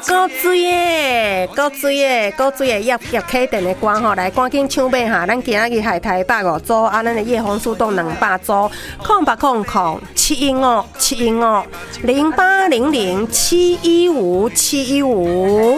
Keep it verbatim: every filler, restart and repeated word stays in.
够水诶，够水诶，够水诶！叶叶启电的歌吼，来赶紧抢买哈！咱今仔日海台百五组，啊，咱的叶红素冻两百组，空八空空七一五七一五零八零零七一五七一五。